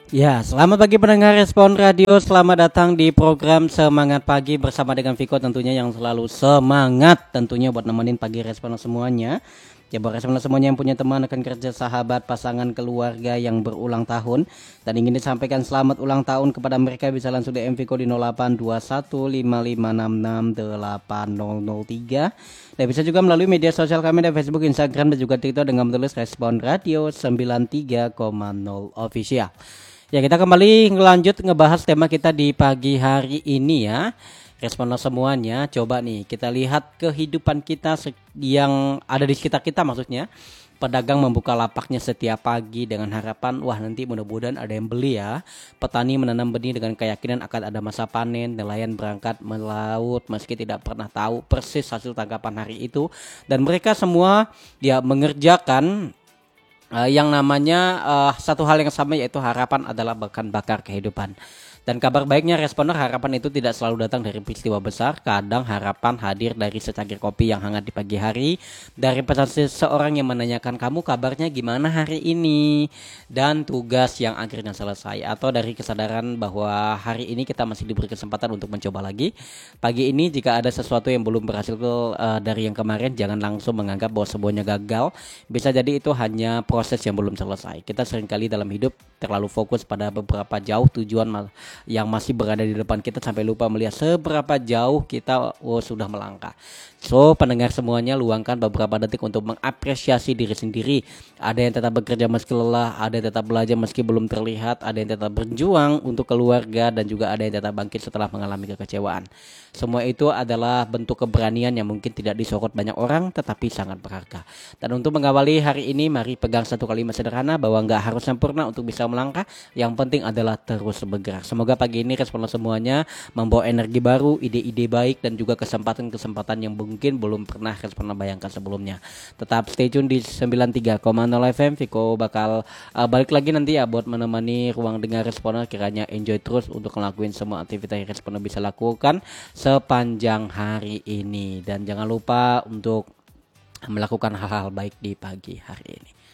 Ya, selamat pagi pendengar Respon Radio. Selamat datang di program Semangat Pagi bersama dengan Viko tentunya yang selalu semangat tentunya buat nemenin pagi Respon semuanya. Ya, buat Respon semuanya yang punya teman, rekan kerja, sahabat, pasangan, keluarga yang berulang tahun dan ingin disampaikan selamat ulang tahun kepada mereka bisa langsung DM Viko di 082155668003 dan bisa juga melalui media sosial kami di Facebook, Instagram dan juga TikTok dengan menulis Respon Radio 93,0 Official. Ya, kita kembali lanjut ngebahas tema kita di pagi hari ini ya. Responlah semuanya. Coba nih kita lihat kehidupan kita yang ada di sekitar kita maksudnya. Pedagang membuka lapaknya setiap pagi dengan harapan wah nanti mudah-mudahan ada yang beli ya. Petani menanam benih dengan keyakinan akan ada masa panen. Nelayan berangkat melaut meski tidak pernah tahu persis hasil tangkapan hari itu. Dan mereka semua dia mengerjakan yang namanya satu hal yang sama yaitu harapan adalah bahan bakar kehidupan. Dan kabar baiknya Responer, harapan itu tidak selalu datang dari peristiwa besar. Kadang harapan hadir dari secangkir kopi yang hangat di pagi hari, dari pesan seseorang yang menanyakan kamu kabarnya gimana hari ini, dan tugas yang akhirnya selesai, atau dari kesadaran bahwa hari ini kita masih diberi kesempatan untuk mencoba lagi. Pagi ini jika ada sesuatu yang belum berhasil dari yang kemarin, jangan langsung menganggap bahwa semuanya gagal. Bisa jadi itu hanya proses yang belum selesai. Kita seringkali dalam hidup terlalu fokus pada beberapa jauh tujuan yang masih berada di depan kita sampai lupa melihat seberapa jauh kita sudah melangkah. So, pendengar semuanya luangkan beberapa detik untuk mengapresiasi diri sendiri. Ada yang tetap bekerja meski lelah, ada yang tetap belajar meski belum terlihat, ada yang tetap berjuang untuk keluarga, dan juga ada yang tetap bangkit setelah mengalami kekecewaan. Semua itu adalah bentuk keberanian yang mungkin tidak disorot banyak orang, tetapi sangat berharga. Dan untuk mengawali hari ini, mari pegang satu kalimat sederhana bahwa nggak harus sempurna untuk bisa melangkah. Yang penting adalah terus bergerak. Semoga pagi ini Respon semuanya membawa energi baru, ide-ide baik, dan juga kesempatan-kesempatan yang mungkin belum pernah Respon bayangkan sebelumnya. Tetap stay tune di 93,0 FM. Viko bakal balik lagi nanti ya buat menemani ruang dengar Responer. Kiranya enjoy terus untuk ngelakuin semua aktivitas yang Responer bisa lakukan sepanjang hari ini. Dan jangan lupa untuk melakukan hal-hal baik di pagi hari ini.